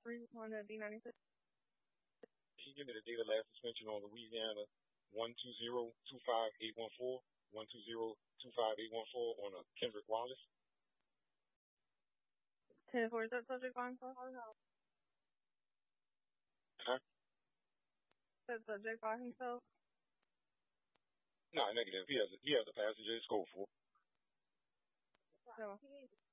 on the D96. Can you give me the date of last suspension on Louisiana 120-25814, 120-25814 on a Kendrick Wallace? 10-4, is that subject by himself? Huh? That subject by himself? No, negative. He has a passenger. It's code 4. No.